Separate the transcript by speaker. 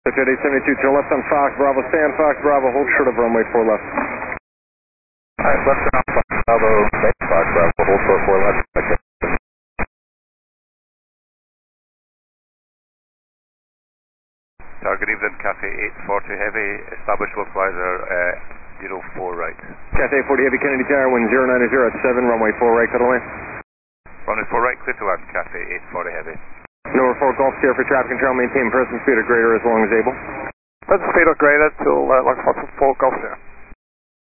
Speaker 1: Jet 872 to the left on Fox Bravo, stay on Fox Bravo, hold short of runway 4 left.
Speaker 2: Alright, left on Fox Bravo, stay on Fox Bravo, hold short 4 left. Okay.
Speaker 3: Target Evelyn, Cathay 840 Heavy, establish localizer 04 right.
Speaker 1: Cathay 840 Heavy, Kennedy Tower, wind 090 at 7, runway 4 right, cut away.
Speaker 3: Runway 4 right, clear to land, Cathay 840 Heavy.
Speaker 1: Number 4 Golf Sierra for traffic control, maintain present speed or greater as long as able.
Speaker 2: Present speed or greater till long for 4 Golf Sierra.